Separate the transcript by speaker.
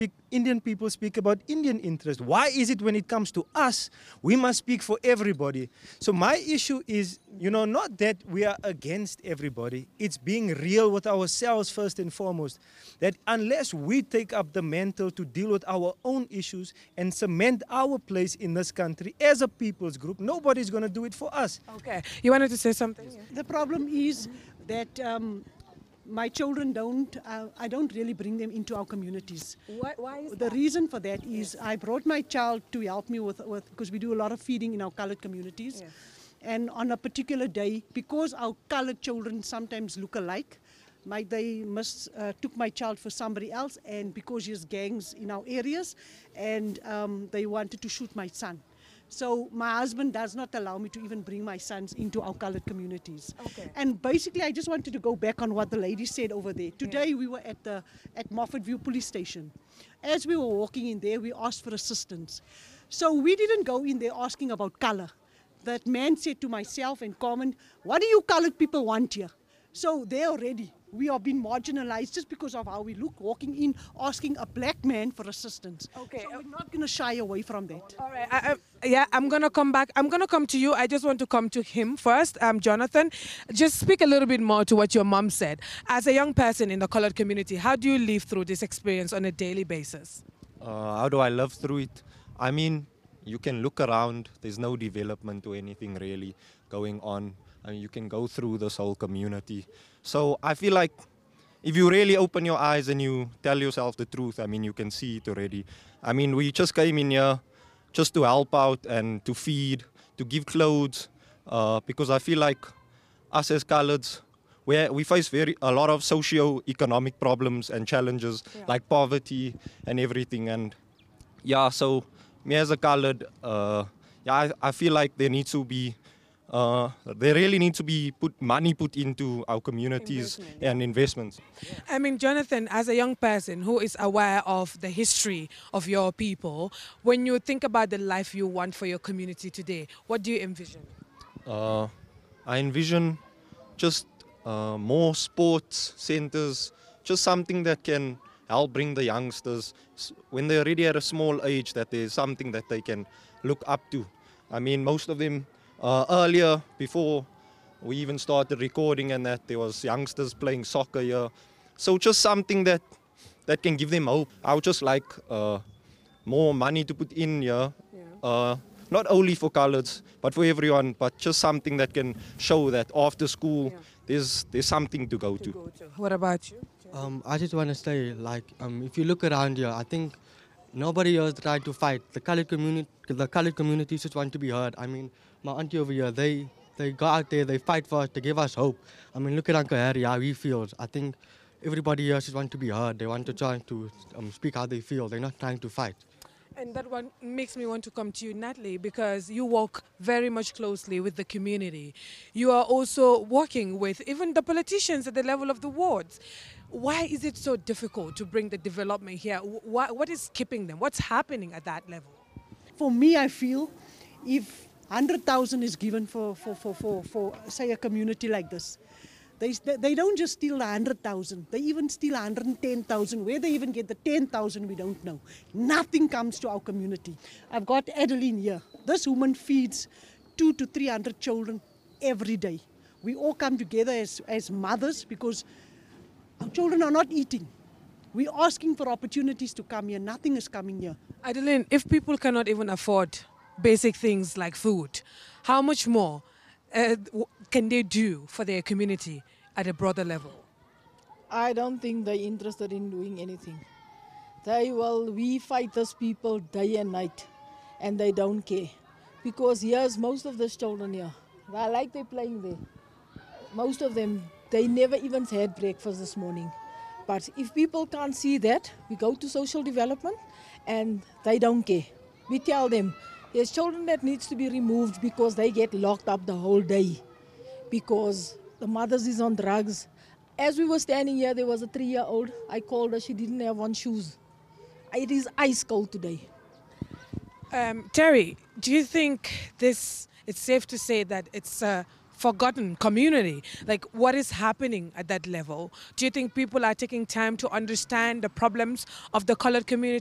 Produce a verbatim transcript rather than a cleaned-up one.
Speaker 1: Indian people speak about Indian interest. Why is it when it comes to us, we must speak for everybody? So my issue is, you know, not that we are against everybody. It's being real with ourselves first and foremost. That unless we take up the mantle to deal with our own issues and cement our place in this country as a people's group, nobody's going to do it for us.
Speaker 2: Okay. You wanted to say something?
Speaker 3: The problem is that um, my children don't, uh, I don't really bring them into our communities.
Speaker 2: Why, why is
Speaker 3: The
Speaker 2: that?
Speaker 3: reason for that is I brought my child to help me with, with because we do a lot of feeding in our colored communities.
Speaker 2: Yes.
Speaker 3: And on a particular day, because our colored children sometimes look alike, my, they must uh, took my child for somebody else, and because there's gangs in our areas, and um, they wanted to shoot my son. So my husband does not allow me to even bring my sons into our colored communities.
Speaker 2: Okay.
Speaker 3: And basically, I just wanted to go back on what the lady said over there. Today, we were at the at Moffat View Police Station. As we were walking in there, we asked for assistance. So we didn't go in there asking about color. That man said to myself and Carmen, "What do you colored people want here?" So they already, we are being marginalized just because of how we look, walking in, asking a black man for assistance.
Speaker 2: Okay.
Speaker 3: So we're not going to shy away from that.
Speaker 2: All right. I, I, yeah, I'm going to come back. I'm going to come to you. I just want to come to him first. Um, Jonathan, just speak a little bit more to what your mom said. As a young person in the colored community, how do you live through this experience on a daily basis?
Speaker 4: Uh, how do I live through it? I mean, you can look around. There's no development or anything really going on. I mean, you can go through this whole community. So I feel like if you really open your eyes and you tell yourself the truth, I mean, you can see it already. I mean, we just came in here just to help out and to feed, to give clothes, uh, because I feel like us as coloreds, we we face very a lot of socio-economic problems and challenges,
Speaker 2: Yeah.
Speaker 4: like poverty and everything. And yeah, so me as a colored, uh, yeah, I, I feel like there needs to be Uh, there really needs to be put money put into our communities
Speaker 2: Investment,
Speaker 4: and investments.
Speaker 2: I mean, Jonathan, as a young person who is aware of the history of your people, when you think about the life you want for your community today, what do you envision?
Speaker 4: Uh, I envision just uh, more sports centers, just something that can help bring the youngsters, s- when they're already at a small age, that there's something that they can look up to. I mean, most of them, uh, earlier, before we even started recording and that, there was youngsters playing soccer here. So just something that, that can give them hope. I would just like uh, more money to put in here. Uh, not only for coloreds, but for everyone, but just something that can show that after school,
Speaker 2: Yeah.
Speaker 4: there's there's something to go
Speaker 2: To
Speaker 4: to.
Speaker 2: go to. What about you?
Speaker 5: Um, I just want to say, like, um, if you look around here, I think nobody else tried to fight. The colored community, the colored communities just want to be heard. I mean, my auntie over here, they they go out there, they fight for us, they give us hope. I mean, look at Uncle Harry, how he feels. I think everybody here just want to be heard. They want to try to um, speak how they feel. They're not trying to fight.
Speaker 2: And that one makes me want to come to you, Natalie, because you work very much closely with the community. You are also working with even the politicians at the level of the wards. Why is it so difficult to bring the development here? Wh- What, what is keeping them? What's happening at that level?
Speaker 3: For me, I feel if one hundred thousand is given for, for, for, for, for, say, a community like this, they, they don't just steal the one hundred thousand, they even steal one hundred ten thousand. Where they even get the ten thousand, we don't know. Nothing comes to our community. I've got Adeline here. This woman feeds two to three hundred children every day. We all come together as, as mothers because our children are not eating. We're asking for opportunities to come here. Nothing is coming here.
Speaker 2: Adeline, if people cannot even afford basic things like food, how much more uh, w- can they do for their community at a broader level?
Speaker 6: I don't think they're interested in doing anything. They will, we fight these people day and night, and they don't care. Because here's most of these children here. I like they're playing there. Most of them, they never even had breakfast this morning. But if people can't see that, we go to social development, and they don't care. We tell them, there's children that needs to be removed because they get locked up the whole day. Because the mothers is on drugs. As we were standing here, there was a three-year-old. I called her, she didn't have on shoes. It is ice cold today.
Speaker 2: Um, Terry, do you think this, it's safe to say that it's a forgotten community. Like, what is happening at that level? Do you think people are taking time to understand the problems of the colored community?